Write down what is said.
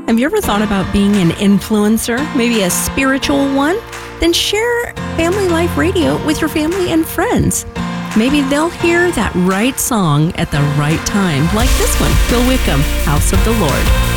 Have you ever thought about being an influencer, maybe a spiritual one? Then share Family Life Radio with your family and friends. Maybe they'll hear that right song at the right time, like this one, Bill Wickham, House of the Lord.